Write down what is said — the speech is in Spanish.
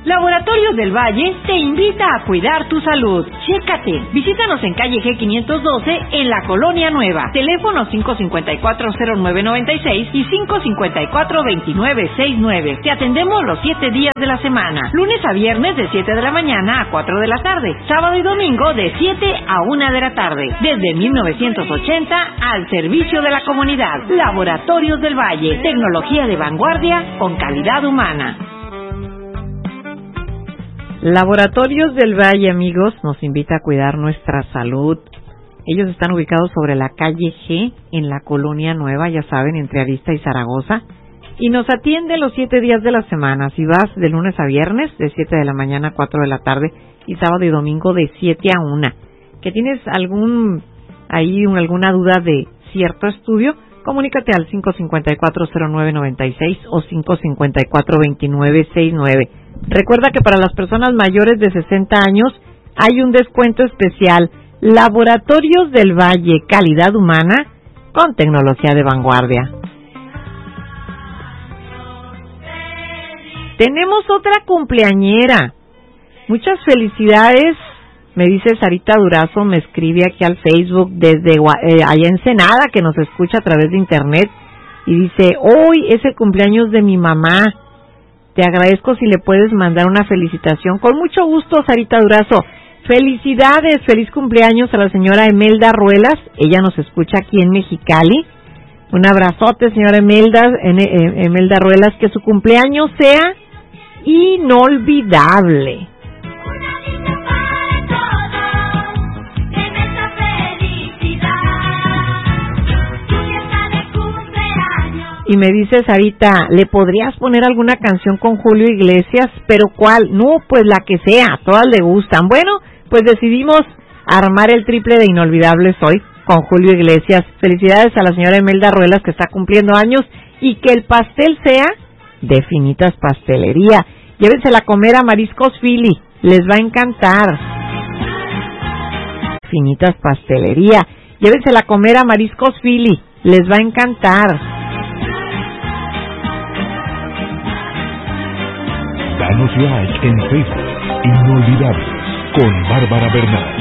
Laboratorios del Valle te invita a cuidar tu salud. Chécate. Visítanos en calle G512 en la Colonia Nueva. Teléfono 554-0996 y 554-2969. Te atendemos los 7 días de la semana. Lunes a viernes de 7 de la mañana a 4 de la tarde. Sábado y domingo de 7 a 1 de la tarde. Desde 1980 al servicio de la comunidad. Laboratorios del Valle. Tecnología de vanguardia con calidad humana. Laboratorios del Valle, amigos, nos invita a cuidar nuestra salud. Ellos están ubicados sobre la calle G, en la Colonia Nueva, ya saben, entre Arista y Zaragoza. Y nos atiende los 7 días de la semana. Si vas de lunes a viernes, de 7 de la mañana a 4 de la tarde, y sábado y domingo de 7 a 1. ¿Que tienes alguna duda de cierto estudio? Comunícate al 554-0996 o 554-2969. Recuerda que para las personas mayores de 60 años hay un descuento especial. Laboratorios del Valle, calidad humana con tecnología de vanguardia. Tenemos otra cumpleañera. Muchas felicidades, me dice Sarita Durazo, me escribe aquí al Facebook desde allá en Ensenada, que nos escucha a través de internet, y dice, hoy es el cumpleaños de mi mamá. Te agradezco si le puedes mandar una felicitación. Con mucho gusto, Sarita Durazo. Felicidades, feliz cumpleaños a la señora Emelda Ruelas. Ella nos escucha aquí en Mexicali. Un abrazote, señora Emelda Ruelas. Que su cumpleaños sea inolvidable. Y me dice Sarita, ¿le podrías poner alguna canción con Julio Iglesias? ¿Pero cuál? No, pues la que sea, todas le gustan. Bueno, pues decidimos armar el triple de inolvidables hoy con Julio Iglesias. Felicidades a la señora Emelda Ruelas, que está cumpliendo años, y que el pastel sea de Finitas Pastelería. Llévensela a comer a Mariscos Philly, les va a encantar. Finitas Pastelería. Llévensela a comer a Mariscos Philly, les va a encantar. Danos like en Facebook, Inolvidables, con Bárbara Bernal.